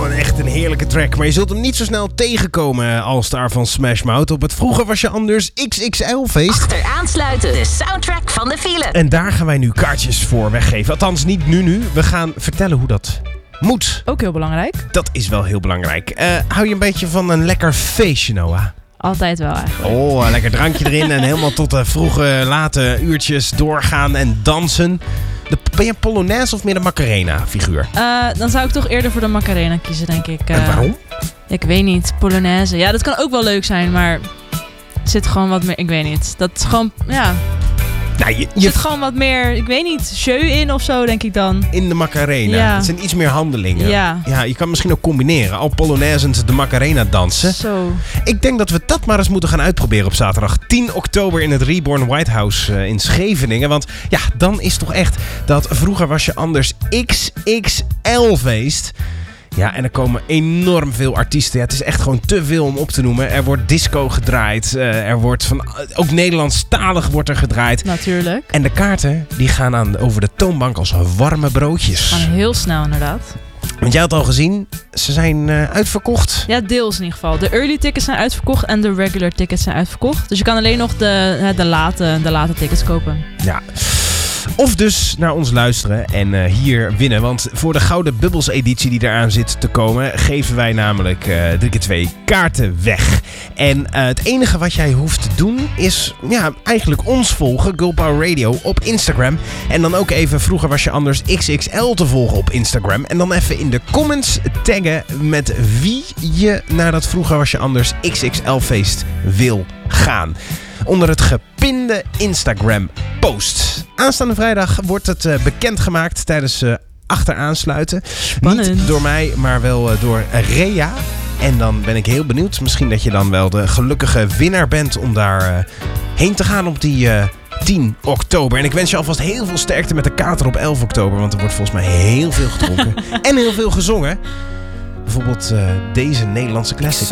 echt een heerlijke track. Maar je zult hem niet zo snel tegenkomen als Star van Smash Mouth op het Vroeger Was Je Anders XXL-feest. Achteraansluiten, de soundtrack van de file. En daar gaan wij nu kaartjes voor weggeven. Althans, niet nu. We gaan vertellen hoe dat moet. Ook heel belangrijk. Dat is wel heel belangrijk. Hou je een beetje van een lekker feestje, Noah? Altijd wel eigenlijk. Oh, een lekker drankje erin en helemaal tot de vroege, late uurtjes doorgaan en dansen. Ben je een Polonaise of meer de Macarena-figuur? Dan zou ik toch eerder voor de Macarena kiezen, denk ik. En waarom? Ik weet niet. Polonaise. Ja, dat kan ook wel leuk zijn, maar er zit gewoon wat meer... Ik weet niet. Dat is gewoon... Ja. Nou, Er zit gewoon wat meer... Ik weet niet. Jeu in of zo, denk ik dan. In de Macarena. Ja. Het zijn iets meer handelingen. Ja. Ja, je kan misschien ook combineren. Al Polonaisend de Macarena dansen. Zo. Ik denk dat we dat maar eens moeten gaan uitproberen op zaterdag 10 oktober in het Reborn White House in Scheveningen. Want ja, dan is toch echt dat Vroeger Was Je Anders XXL-feest. Ja, en er komen enorm veel artiesten. Ja, het is echt gewoon te veel om op te noemen. Er wordt disco gedraaid. Er wordt ook Nederlandstalig wordt er gedraaid. Natuurlijk. En de kaarten die gaan over de toonbank als warme broodjes. Gaan heel snel inderdaad. Want jij had al gezien, ze zijn uitverkocht. Ja, deels in ieder geval. De early tickets zijn uitverkocht en de regular tickets zijn uitverkocht. Dus je kan alleen nog de late tickets kopen. Ja. Of dus naar ons luisteren en hier winnen. Want voor de Gouden Bubbles editie die eraan zit te komen, geven wij namelijk 3x2 kaarten weg. En het enige wat jij hoeft te doen is eigenlijk ons volgen, Girl Power Radio, op Instagram. En dan ook even Vroeger Was Je Anders XXL te volgen op Instagram. En dan even in de comments taggen met wie je naar dat Vroeger Was Je Anders XXL feest wil gaan. Onder het gepinde Instagram post. Aanstaande vrijdag wordt het bekendgemaakt tijdens achteraansluiten. Spannend. Niet door mij, maar wel door Rea. En dan ben ik heel benieuwd. Misschien dat je dan wel de gelukkige winnaar bent om daar heen te gaan op die 10 oktober. En ik wens je alvast heel veel sterkte met de kater op 11 oktober. Want er wordt volgens mij heel veel gedronken. En heel veel gezongen. Bijvoorbeeld deze Nederlandse classic.